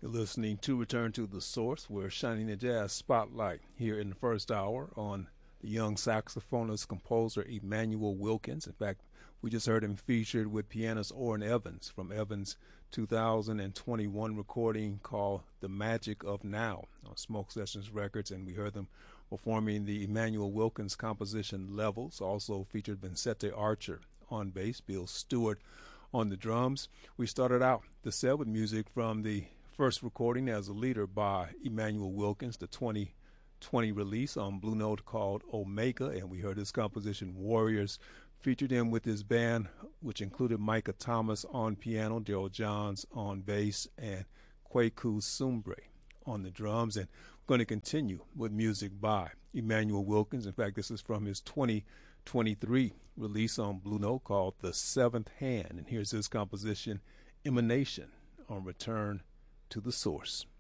Listening to Return to the Source. We're shining the jazz spotlight here in the first hour on the young saxophonist composer Emmanuel Wilkins. In fact, we just heard him featured with pianist Orrin Evans from Evans' 2021 recording called The Magic of Now on Smoke Sessions Records, and we heard them performing the Emmanuel Wilkins composition Levels. Also featured Vincente Archer on bass, Bill Stewart on the drums. We started out the set with music from the first recording as a leader by Emmanuel Wilkins, the 2020 release on Blue Note called Omega, and we heard his composition Warriors. Featured him with his band, which included Micah Thomas on piano, Daryl Johns on bass, and Kweku Sumbre on the drums. And we're going to continue with music by Emmanuel Wilkins. In fact, this is from his 2023 release on Blue Note called The Seventh Hand. And here's his composition, Emanation, on Return to the Source.